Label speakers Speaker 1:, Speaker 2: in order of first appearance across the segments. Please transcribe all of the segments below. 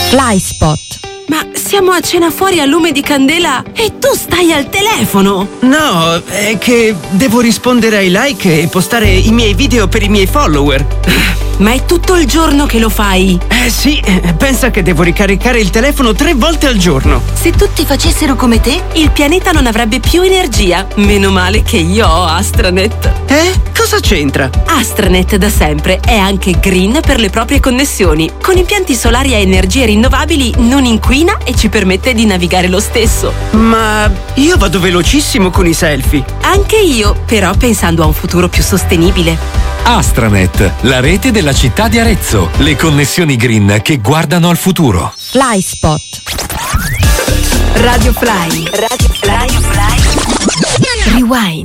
Speaker 1: Flyspot.
Speaker 2: Ma siamo a cena fuori a lume di candela e tu stai al telefono!
Speaker 3: No, è che devo rispondere ai like e postare i miei video per i miei follower.
Speaker 2: Ma è tutto il giorno che lo fai!
Speaker 3: Sì, pensa che devo ricaricare il telefono 3 volte al giorno.
Speaker 2: Se tutti facessero come te, il pianeta non avrebbe più energia. Meno male che io ho Astranet.
Speaker 3: Cosa c'entra?
Speaker 2: Astranet da sempre è anche green per le proprie connessioni. Con impianti solari a energie rinnovabili non inquina e ci permette di navigare lo stesso.
Speaker 3: Ma io vado velocissimo con i selfie.
Speaker 2: Anche io, però pensando a un futuro più sostenibile.
Speaker 4: Astranet, la rete della città di Arezzo. Le connessioni green che guardano al futuro.
Speaker 1: Flyspot.
Speaker 2: Radio Fly. Radio Fly. Rewind.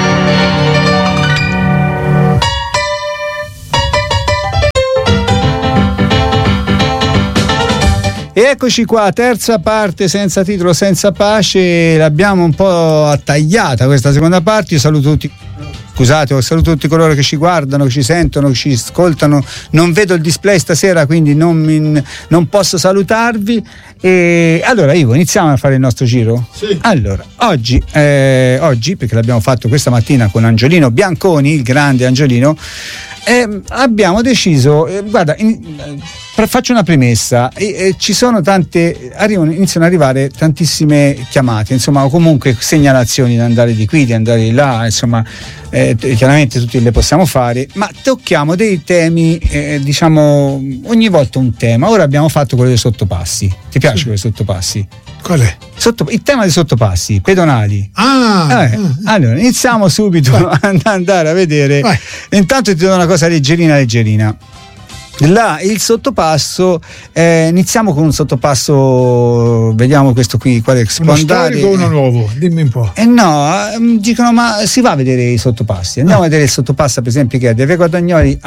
Speaker 5: E eccoci qua, terza parte, senza titolo, senza pace. L'abbiamo un po' attagliata questa seconda parte. Io saluto tutti. Scusate, saluto tutti coloro che ci guardano, che ci sentono, che ci ascoltano. Non vedo il display stasera, quindi non posso salutarvi. E allora, Ivo, iniziamo a fare il nostro giro?
Speaker 6: Sì.
Speaker 5: Allora, oggi, perché l'abbiamo fatto questa mattina con Angiolino Bianconi, il grande Angiolino, abbiamo deciso, faccio una premessa, ci sono iniziano ad arrivare tantissime chiamate, insomma, o comunque segnalazioni di andare di qui, di andare di là, insomma, chiaramente tutti le possiamo fare, ma tocchiamo dei temi, diciamo, ogni volta un tema. Ora abbiamo fatto quello dei sottopassi. Ti piace quello dei sottopassi?
Speaker 6: Qual è?
Speaker 5: Il tema dei sottopassi pedonali. Allora iniziamo subito ad andare a vedere.
Speaker 6: Vai.
Speaker 5: Intanto ti do una cosa leggerina. Là il sottopasso, iniziamo con un sottopasso, vediamo questo qui, quale si può andare.
Speaker 6: Uno storico o uno nuovo? Dimmi un po'.
Speaker 5: Dicono, ma si va a vedere i sottopassi. Andiamo a vedere il sottopasso, per esempio, che è da Via Guadagnoli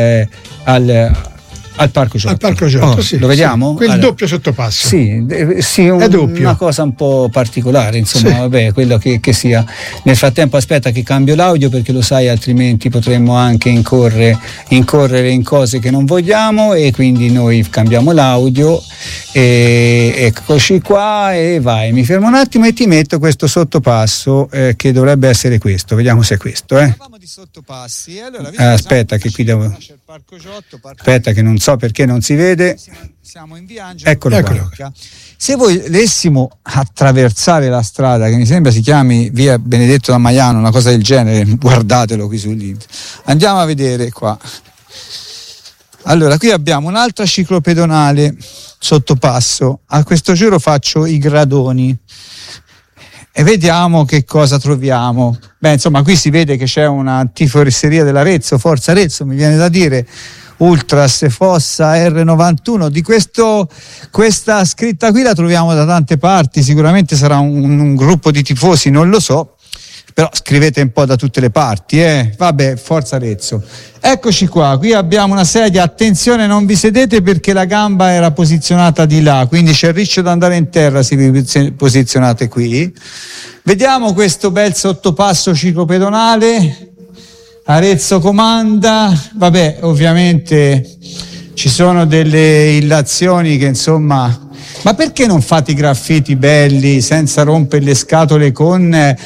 Speaker 5: al Parco Giotto.
Speaker 6: Al Parco Giotto, sì.
Speaker 5: Lo vediamo?
Speaker 6: Sì. Quel doppio sottopasso.
Speaker 5: Sì,
Speaker 6: è doppio.
Speaker 5: Una cosa un po' particolare, insomma,
Speaker 6: sì.
Speaker 5: Vabbè, quello che sia. Nel frattempo aspetta che cambio l'audio, perché lo sai, altrimenti potremmo anche incorrere in cose che non vogliamo, e quindi noi cambiamo l'audio. E eccoci qua, e vai, mi fermo un attimo e ti metto questo sottopasso, che dovrebbe essere questo. Vediamo se è questo. Parliamo di sottopassi. Allora, aspetta che qui devo. Aspetta che non so perché non si vede. Siamo in via Angelo. Eccolo qua. Se voi dovessimo attraversare la strada, che mi sembra si chiami via Benedetto da Maiano, una cosa del genere, guardatelo qui sul andiamo a vedere qua. Allora, qui abbiamo un'altra ciclopedonale sottopasso. A questo giro faccio i gradoni e vediamo che cosa troviamo. Beh, insomma, qui si vede che c'è una tiforesseria dell'Arezzo, Forza Arezzo, mi viene da dire, Ultras Fossa R91. Di questa scritta qui la troviamo da tante parti, sicuramente sarà un gruppo di tifosi, non lo so, però scrivete un po' da tutte le parti, Vabbè, Forza Arezzo. Eccoci qua, qui abbiamo una sedia, attenzione, non vi sedete perché la gamba era posizionata di là, quindi c'è il rischio di andare in terra se vi posizionate qui. Vediamo questo bel sottopasso ciclopedonale. Arezzo comanda. Vabbè, ovviamente ci sono delle illazioni che, insomma, ma perché non fate i graffiti belli senza rompere le scatole con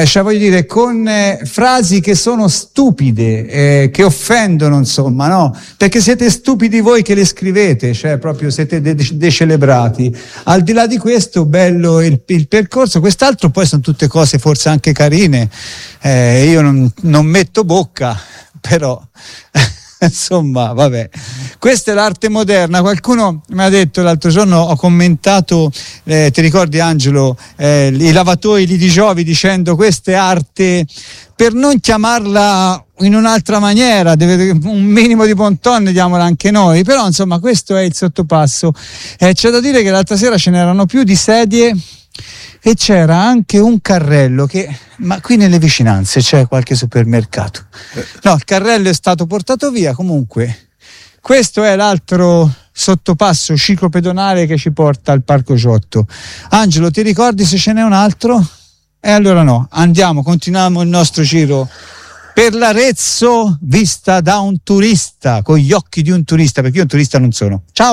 Speaker 5: frasi che sono stupide, che offendono, insomma, no? Perché siete stupidi voi che le scrivete, cioè proprio siete decelebrati. Al di là di questo, bello il percorso. Quest'altro poi sono tutte cose forse anche carine, io non metto bocca, però insomma, vabbè. Questa è l'arte moderna. Qualcuno mi ha detto l'altro giorno, ho commentato, ti ricordi Angelo, i lavatoi lì di Giovi, dicendo questa è arte, per non chiamarla in un'altra maniera, un minimo di bon ton diamola anche noi, però insomma questo è il sottopasso. C'è da dire che l'altra sera ce n'erano più di sedie e c'era anche un carrello ma qui nelle vicinanze c'è qualche supermercato? No, il carrello è stato portato via. Comunque questo è l'altro sottopasso ciclopedonale che ci porta al Parco Giotto. Angelo, ti ricordi se ce n'è un altro? Allora no, continuiamo il nostro giro per l'Arezzo vista da un turista, con gli occhi di un turista, perché io un turista non sono. Ciao!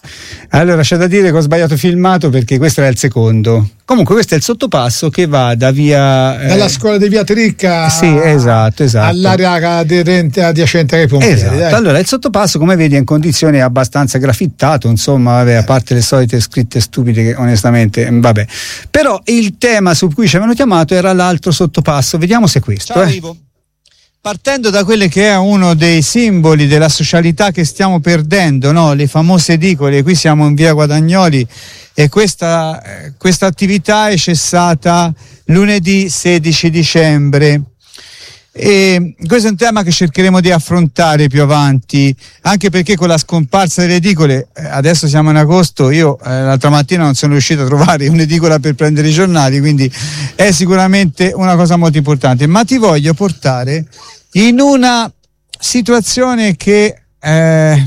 Speaker 5: Allora c'è da dire che ho sbagliato filmato perché questo era il secondo. Comunque questo è il sottopasso che va da via
Speaker 6: dalla scuola di Via Tricca,
Speaker 5: sì, esatto,
Speaker 6: all'area adiacente ai pompieri.
Speaker 5: Esatto.
Speaker 6: Dai.
Speaker 5: Allora il sottopasso, come vedi, è in condizioni abbastanza grafittato, insomma, vabbè, a parte le solite scritte stupide che onestamente vabbè. Però il tema su cui ci avevano chiamato era l'altro sottopasso. Vediamo se è questo.
Speaker 1: Ciao Ivo. Partendo da quelle che è uno dei simboli della socialità che stiamo perdendo, no? Le famose edicole, qui siamo in via Guadagnoli e questa attività è cessata lunedì 16 dicembre. E questo è un tema che cercheremo di affrontare più avanti, anche perché con la scomparsa delle edicole, adesso siamo in agosto, io l'altra mattina non sono riuscito a trovare un'edicola per prendere i giornali, quindi è sicuramente una cosa molto importante. Ma ti voglio portare in una situazione che